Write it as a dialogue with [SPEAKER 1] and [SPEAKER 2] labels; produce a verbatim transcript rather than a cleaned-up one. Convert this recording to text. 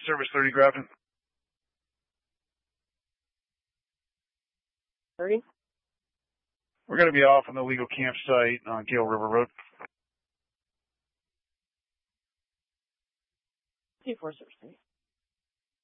[SPEAKER 1] Service thirty Grafton.
[SPEAKER 2] thirty?
[SPEAKER 1] We're going to be off on the legal campsite on Gale River Road.
[SPEAKER 2] two four Service thirty.